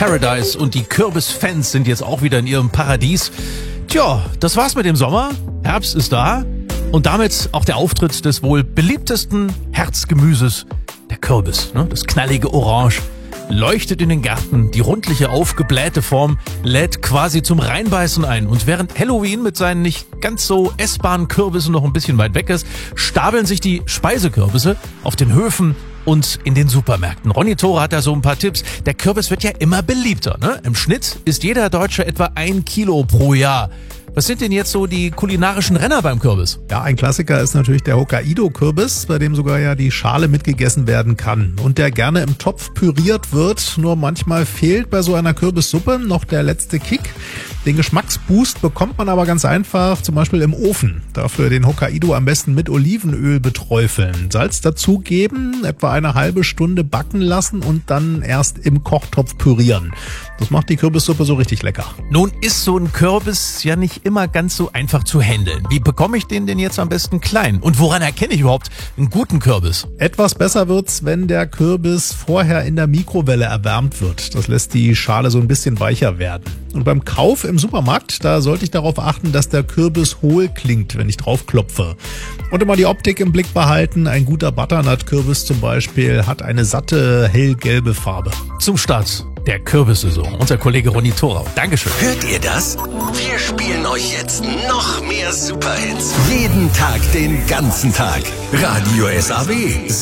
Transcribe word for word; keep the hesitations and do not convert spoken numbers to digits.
Paradise und die Kürbisfans sind jetzt auch wieder in ihrem Paradies. Tja, das war's mit dem Sommer. Herbst ist da und damit auch der Auftritt des wohl beliebtesten Herzgemüses, der Kürbis. Ne? Das knallige Orange leuchtet in den Gärten, die rundliche, aufgeblähte Form lädt quasi zum Reinbeißen ein. Und während Halloween mit seinen nicht ganz so essbaren Kürbissen noch ein bisschen weit weg ist, stapeln sich die Speisekürbisse auf den Höfen und in den Supermärkten. Ronny Thore hat da so ein paar Tipps. Der Kürbis wird ja immer beliebter. Ne? Im Schnitt isst jeder Deutsche etwa ein Kilo pro Jahr. Was sind denn jetzt so die kulinarischen Renner beim Kürbis? Ja, ein Klassiker ist natürlich der Hokkaido-Kürbis, bei dem sogar ja die Schale mitgegessen werden kann und der gerne im Topf püriert wird. Nur manchmal fehlt bei so einer Kürbissuppe noch der letzte Kick. Den Geschmacksboost bekommt man aber ganz einfach, zum Beispiel im Ofen. Dafür den Hokkaido am besten mit Olivenöl beträufeln, Salz dazugeben, etwa eine halbe Stunde backen lassen und dann erst im Kochtopf pürieren. Das macht die Kürbissuppe so richtig lecker. Nun ist so ein Kürbis ja nicht immer ganz so einfach zu handeln. Wie bekomme ich den denn jetzt am besten klein? Und woran erkenne ich überhaupt einen guten Kürbis? Etwas besser wird's, wenn der Kürbis vorher in der Mikrowelle erwärmt wird. Das lässt die Schale so ein bisschen weicher werden. Und beim Kauf im Supermarkt, da sollte ich darauf achten, dass der Kürbis hohl klingt, wenn ich drauf klopfe. Und immer die Optik im Blick behalten. Ein guter Butternut-Kürbis zum Beispiel hat eine satte, hellgelbe Farbe. Zum Start der Kürbissaison. Unser Kollege Ronny Thore. Dankeschön. Hört ihr das? Wir spielen euch jetzt noch mehr Superhits. Jeden Tag, den ganzen Tag. Radio S A W.